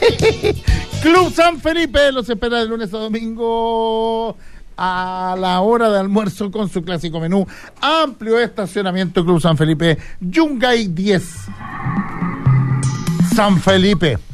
Club San Felipe los espera de lunes a domingo a la hora de almuerzo con su clásico menú. Amplio estacionamiento. Club San Felipe, Yungay 10. San Felipe.